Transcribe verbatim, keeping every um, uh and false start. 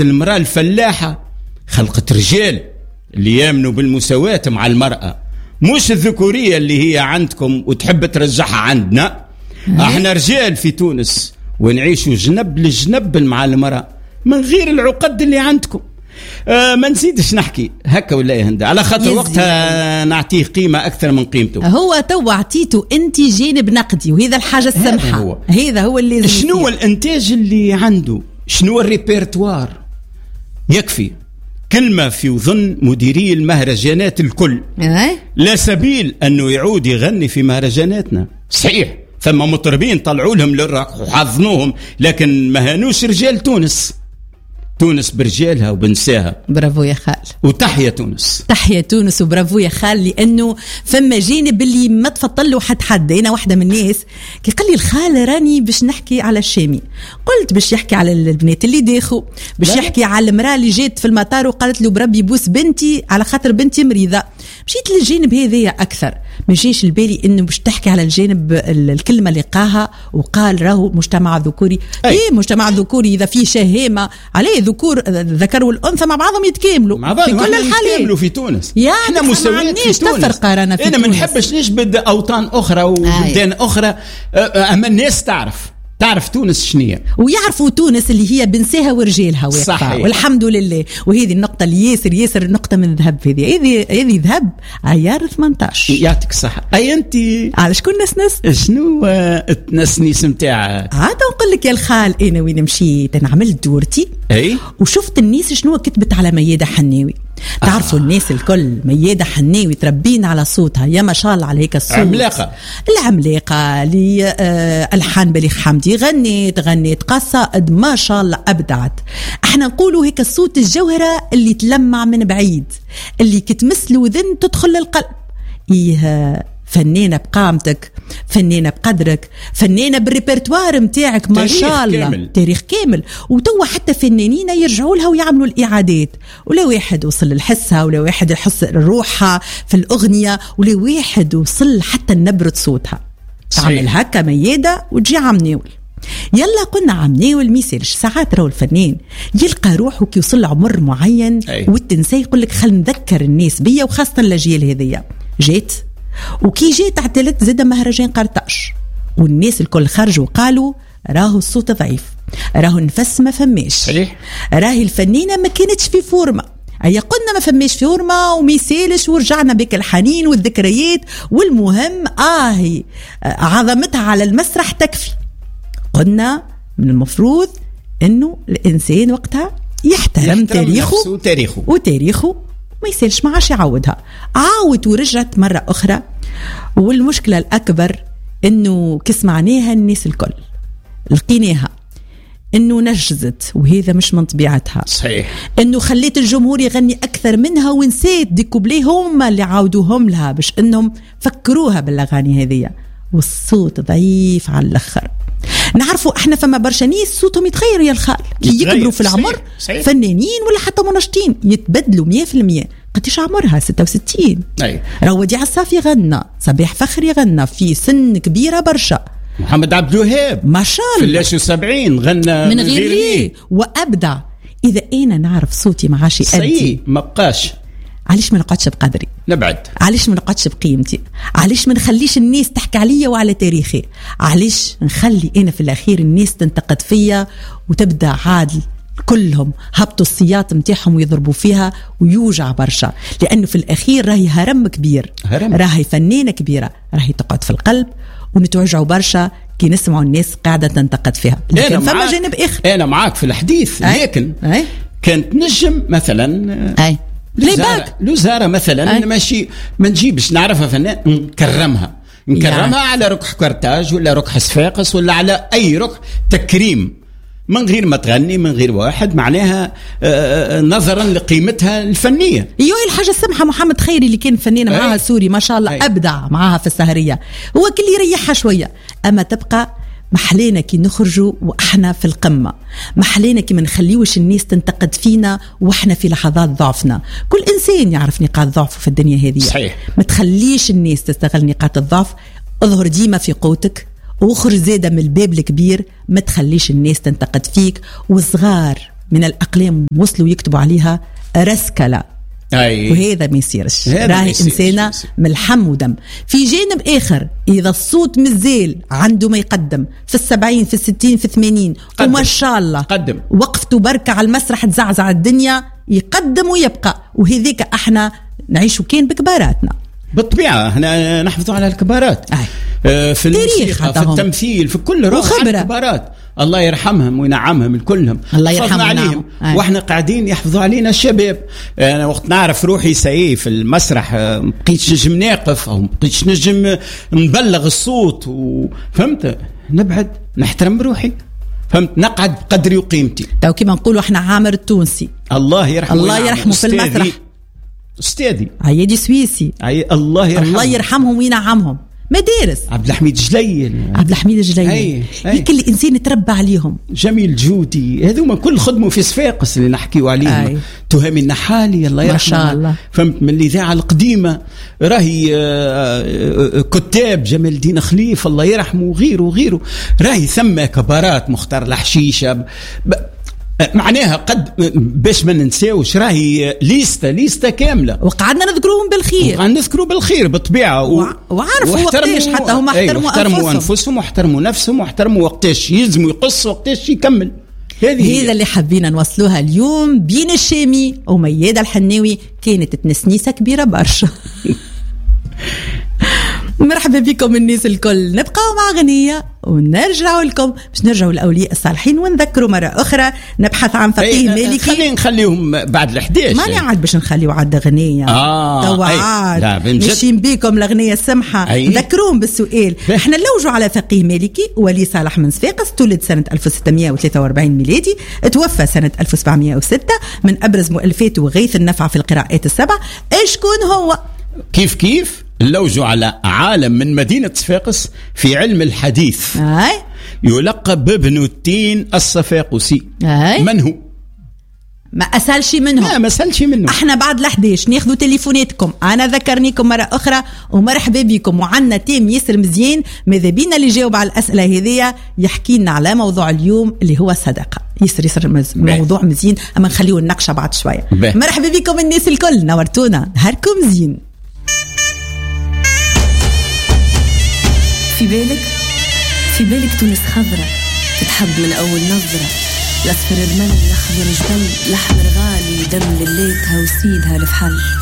المرأة الفلاحة خلقت رجال اللي يامنوا بالمساواة مع المرأة، مش الذكورية اللي هي عندكم وتحب ترجعها عندنا. احنا رجال في تونس ونعيشوا جنب لجنب مع المرأة من غير العقد اللي عندكم. آه ما نزيدش نحكي هكا ولا يهندى على خاطر وقتها نعطيه قيمة أكثر من قيمته. هو تو عطيته أنت جانب نقدي وهذا الحاجة السمحة. هو. هذا هو اللي شنو هو الإنتاج اللي عنده، شنو الريبرتوار. يكفي كلمة في وظن مديري المهرجانات الكل أه؟ لا سبيل أنه يعود يغني في مهرجاناتنا. صحيح ثم مطربين طلعوا لهم للرق وحضنوهم، لكن ما هانوش رجال تونس. تونس برجالها وبنساها. برافو يا خال. وتحيا تونس. تحيا تونس وبرافو يا خال، لأنه فما جانب اللي ما تفضل له حد حد. أنا واحدة من الناس كي قال لي الخال راني باش نحكي على الشامي، قلت باش يحكي على البنات اللي داخوا، باش يحكي على المرأة اللي جات في المطار وقالت له بربي بوس بنتي على خاطر بنتي مريضة. مشيت للجانب هذايا أكثر، ما جيش البالي إنه باش تحكي على الجانب الكلمة اللي قاها وقال راهو مجتمع ذكوري. إيه مجتمع ذكوري إذا فيه شهامة عليه ذكور الذكر والأنثى مع بعضهم يتكاملوا مع بعض في كل الحالات. يتكاملوا في تونس. احنا مساويين في تونس. أنا ما نحبش نجبد أوطان أخرى وبلدان آه. أخرى. أما الناس تعرف تعرف تونس شنية، ويعرفوا تونس اللي هي بنساها ورجالها واقفة، والحمد لله. وهذه النقطة اللي ياسر ياسر النقطة من ذهب. هذه هذه هذه ذهب عيار ثمانية عشر. يعطيك الصحة. أي أنت على شكون نسنس؟ شنو التنسنيس متاعك؟ عاد نقول لك يا الخال، أنا وين مشيت أنا عملت دورتي أي وشفت الناس شنو كتبت على ميادة حناوي. تعرفوا آه. الناس الكل ميادة حناوي تربين على صوتها يا ما شاء الله عليك الصوت عملاقة العملاقة اللي آه الحان بليغ حمدي غنيت غنيت قصائد ما شاء الله أبدعت. احنا نقولوا هيك الصوت الجوهرة اللي تلمع من بعيد، اللي كتمس الوذن تدخل للقلب. إيه فنانة بقامتك، فنانة بقدرك، فنانة بالريبرتوار متاعك ما شاء الله كامل. تاريخ كامل. وتوا حتى فنانين يرجعوا لها ويعملوا الإعادات، ولا واحد وصل لحسها، ولا واحد يحس روحها في الأغنية، ولا واحد وصل حتى نبرة صوتها. تعمل هكا ميادة وتجي عمناول. يلا قلنا عمناول ميسالش ساعات راهو الفنان يلقى روحه كي يوصل عمر معين والتنسى يقول لك خل نذكر الناس بيا، وخاصة الأجيال هذية. جيت وكي جيت اعتلت زاد مهرجان قرطاج والناس الكل خرجوا وقالوا راهو الصوت ضعيف، راهو النفس ما فماش، صحيح. راهي الفنانة ما كانتش في فورمة. أي قلنا ما فماش فورمة وميسالش، ورجعنا بك الحنين والذكريات، والمهم آهي عظمتها على المسرح تكفي. قلنا من المفروض إنه الإنسان وقتها يحترم تاريخه وتاريخه وتاريخه ما يسالش ما عاش يعودها. عاود ورجعت مرة أخرى، والمشكلة الأكبر إنه كسمعناها الناس الكل لقيناها إنه نجزت، وهذا مش من طبيعتها. صحيح. إنه خليت الجمهور يغني أكثر منها، ونسيت ديكوبلي هم اللي عاودوهم لها باش إنهم فكروها بالأغاني هذه، والصوت ضعيف على الآخر. نعرفوا احنا فما برشا ناس صوتهم يتغير يا الخال كي يكبروا في العمر. صحيح. صحيح. فنانين ولا حتى منشطين يتبدلوا مية في المية. قديش عمرها ستة وستين. أي. روادي عصافي غنى، صباح فخري غنى في سن كبيرة برشا، محمد عبد الوهاب ما شاء الله فلاش وسبعين غنى من غير ليه وأبدع. إذا أنا نعرف صوتي ما عاشي أدي ما بقاش، علاش ما نقعدش بقدري؟ نبعد. علاش ما نقعدش بقيمتي؟ علاش ما نخليش الناس تحكي عليا وعلى تاريخي؟ علاش نخلي أنا في الأخير الناس تنتقد فيا وتبدأ عادل كلهم هبطوا السياط متاعهم ويضربوا فيها ويوجع برشا، لأنه في الأخير راهي هرم كبير، هرم. راهي فنانة كبيرة، راهي تقعد في القلب ونتوجعوا برشا كي نسمعوا الناس قاعدة تنتقد فيها. لكن فما جانب آخر. أنا معاك في الحديث. أي. لكن أي. كانت نجم مثلا أي. لوزارة, لوزارة مثلا أي. ماشي ما نجيبش نعرفها فنان نكرمها نكرمها يعني. على ركح كرتاج ولا ركح صفاقس ولا على أي ركح تكريم من غير ما تغني من غير واحد، معناها نظرا لقيمتها الفنية. ايوه الحاجة السمحة محمد خيري اللي كان فنانة معها سوري ما شاء الله أي. أبدع معها في السهرية، هو كل يريحها شوية. أما تبقى محلينا كي نخرجوا وإحنا في القمة، محلينا كي ما نخليوش الناس تنتقد فينا وإحنا في لحظات ضعفنا. كل إنسان يعرف نقاط ضعفه في الدنيا هذه. صحيح. ما تخليش الناس تستغل نقاط الضعف، اظهر ديما في قوتك واخرج زادة من الباب الكبير، ما تخليش الناس تنتقد فيك. والصغار من الأقلام وصلوا يكتبوا عليها رسكلة. أي. وهذا ما يصيرش، راهي إنسانة ملحم ودم. في جانب آخر إذا الصوت مازال عنده ما يقدم في السبعين في الستين في الثمانين وما شاء الله قدم وقفته بركة على المسرح تزعزع الدنيا، يقدم ويبقى. وهذيك احنا نعيشوا كان بكباراتنا بالطبيعة، احنا نحفظوا على الكبارات. آه في الموسيقى في التمثيل في كل روح الكبارات، الله يرحمهم وينعمهم الكلهم، الله يرحمهم عليهم. واحنا قاعدين يحفظوا علينا الشباب. انا وقت نعرف روحي ساي في المسرح ما بقيتش نجم ناقف او ما بقيتش نجم نبلغ الصوت، وفهمت نبعد نحترم روحي، فهمت نقعد بقدري وقيمتي. تو كيما نقولوا احنا عامر التونسي الله يرحمه الله يرحمه في المسرح، استاذي عيادي سويسي عي... الله يرحمه الله يرحمهم وينعمهم. مدارس عبد الحميد جليل عبد الحميد الجليل هيك الانسان تربى عليهم. جميل جودي هذوما كل خدموا في صفاقس اللي نحكيو عليهم. تهامي النحالي الله يرحمه ما شاء الله، فهمت، من الاذاعه القديمه راهي كتاب جمال الدين خليف الله يرحمه وغيره وغيره، راهي ثم كبارات مختار الحشيشه ب... معناها قد باش ما ننساوش راهي ليستا ليستا كامله، وقعدنا نذكروهم بالخير وقعدنا نذكروا بالخير بالطبيعه و... وعارفوا وقتاش حتى هم احترموا احترموا انفسهم واحترموا نفسهم واحترموا وقتاش يلزموا يقص وقتاش يكمل. هذه هذا اللي حبينا نوصلوها اليوم بين الشامي وميادة الحناوي، كانت تنسنيسه كبيره برشا. مرحبا بكم الناس الكل، نبقى مع غنية ونرجعوا لكم باش نرجعوا للأولياء الصالحين ونذكروا مرة أخرى نبحث عن فقيه مالكي. خلينا نخليهم بعد الحديث، ماني عاد باش نخليوا عاد غنية آه توا عاد ماشيين بيكم الأغنية السمحة. نذكروهم بالسؤال. احنا نلوجوا على فقيه مالكي ولي صالح من صفاقس، تولد سنة ألف وستمائة وثلاثة وأربعين ميلادي، توفى سنة ألف وسبعمائة وستة. من أبرز مؤلفاته غيث النفع في القراءات السبع. اشكون هو؟ كيف كيف اللوج على عالم من مدينة صفاقس في علم الحديث. أي. يلقب بابن التين الصفاقسي. أي. من هو؟ ما أسألش منه. لا ما أسألش منه. احنا بعد لحداش ناخذوا تليفوناتكم. أنا ذكرنيكم مرة أخرى ومرحبا بكم، وعنا تيم ياسر مزيان ماذا بينا اللي جاوب على الأسئلة هذه يحكي لنا على موضوع اليوم اللي هو الصدقة. ياسر ياسر مز... موضوع مزيان، أما نخليه النقشة بعد شوية. بيه. مرحبا بكم الناس الكل، نورتونا، نهاركم زين. في بالك في بالك تونس خضرة تتحب من أول نظرة، الأصفر رمل الأخضر جبل الأحمر غالي دم لليتها وسيدها الفحل.